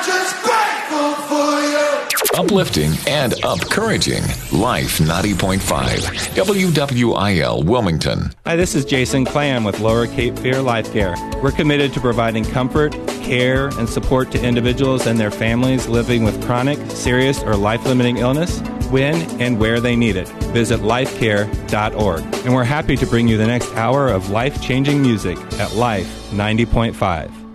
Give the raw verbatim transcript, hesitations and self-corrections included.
just grateful for you. Uplifting and encouraging. Life ninety point five. W W I L Wilmington. Hi, this is Jason Clam with Lower Cape Fear Life Care. We're committed to providing comfort, care, and support to individuals and their families living with chronic, serious, or life-limiting illness when and where they need it. Visit life care dot org. And we're happy to bring you the next hour of life-changing music at Life ninety point five.